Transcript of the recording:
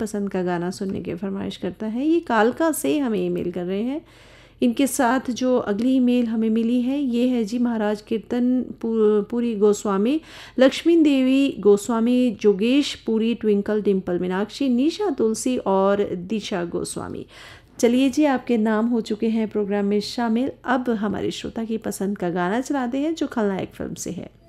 पसंद का गाना सुनने की फरमाइश करता है। ये कालका से हमें ईमेल कर रहे हैं। इनके साथ जो अगली ईमेल हमें मिली है ये है जी महाराज कीर्तन पुरी गोस्वामी, लक्ष्मी देवी गोस्वामी, जोगेश पुरी, ट्विंकल डिम्पल मीनाक्षी, निशा तुलसी और दिशा गोस्वामी। चलिए जी, आपके नाम हो चुके हैं प्रोग्राम में शामिल। अब हमारे श्रोता की पसंद का गाना चलाते हैं जो खलनायक फिल्म से है।